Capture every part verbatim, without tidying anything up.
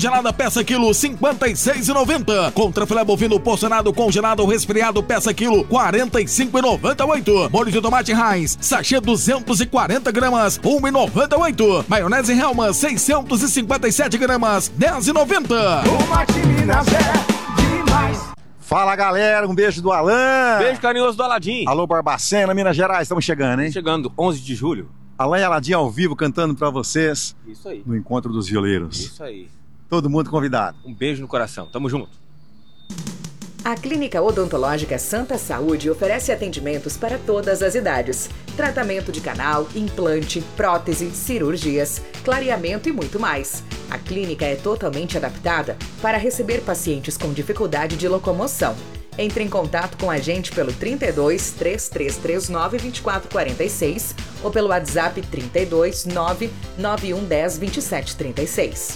Gelada peça quilo cinquenta e seis reais e noventa centavos. Contra filé bovino porcionado congelado ou resfriado peça quilo quarenta e cinco reais e noventa e oito centavos. Molho de tomate Heinz sachê duzentos e quarenta gramas um real e noventa e oito centavos. Maionese Hellmann's seiscentos e cinquenta e sete gramas dez reais e noventa centavos. Tomate Minas é demais. Fala galera, um beijo do Alan. Beijo carinhoso do Aladim. Alô Barbacena, Minas Gerais, estamos chegando, hein? Chegando onze de julho. Alan e Aladim ao vivo cantando pra vocês. Isso aí. No Encontro dos Violeiros. Isso aí. Todo mundo convidado. Um beijo no coração. Tamo junto. A Clínica Odontológica Santa Saúde oferece atendimentos para todas as idades. Tratamento de canal, implante, prótese, cirurgias, clareamento e muito mais. A clínica é totalmente adaptada para receber pacientes com dificuldade de locomoção. Entre em contato com a gente pelo trinta e dois, três três três nove, vinte e quatro quarenta e seis ou pelo WhatsApp trinta e dois, nove nove um um zero, vinte e sete trinta e seis.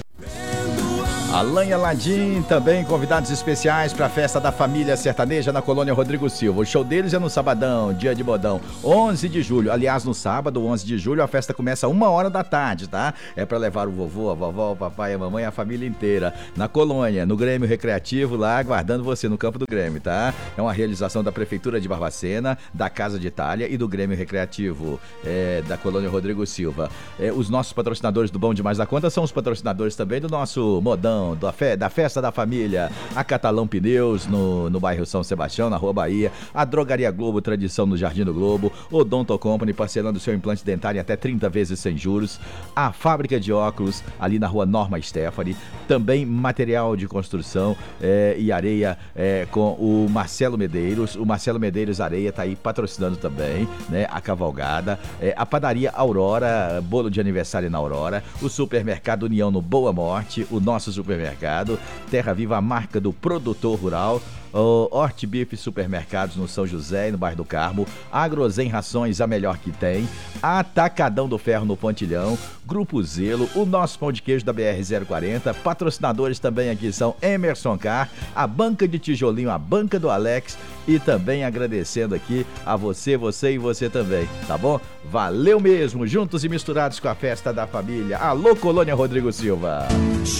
Alan e Aladim, também convidados especiais para a festa da família sertaneja na Colônia Rodrigo Silva. O show deles é no sabadão, dia de modão, onze de julho. Aliás, no sábado, onze de julho, a festa começa uma hora da tarde, tá? É para levar o vovô, a vovó, o papai, a mamãe, a família inteira na Colônia, no Grêmio Recreativo, lá aguardando você no campo do Grêmio, tá? É uma realização da Prefeitura de Barbacena, da Casa de Itália e do Grêmio Recreativo é, da Colônia Rodrigo Silva. É, os nossos patrocinadores do Bom Demais da Conta são os patrocinadores também do nosso modão, Da, fe, da festa da família, a Catalão Pneus no, no bairro São Sebastião, na Rua Bahia, a Drogaria Globo, tradição no Jardim do Globo, o Odonto Company, parcelando seu implante dentário em até trinta vezes sem juros, a Fábrica de Óculos, ali na Rua Norma Stephanie, também material de construção é, e areia é, com o Marcelo Medeiros, o Marcelo Medeiros Areia tá aí patrocinando também, né, a cavalgada, é, a Padaria Aurora, bolo de aniversário na Aurora, o Supermercado União no Boa Morte, o nosso supermercado Terra Viva, a marca do produtor rural, o Hortbife Supermercados no São José e no bairro do Carmo, Agrozen Rações, a melhor que tem, Atacadão do Ferro no Pontilhão, Grupo Zelo, o nosso pão de queijo da B R zero quarenta, patrocinadores também aqui são Emerson Car, a Banca de Tijolinho, a Banca do Alex e também agradecendo aqui a você, você e você também, tá bom? Valeu mesmo, juntos e misturados com a festa da família. Alô Colônia Rodrigo Silva.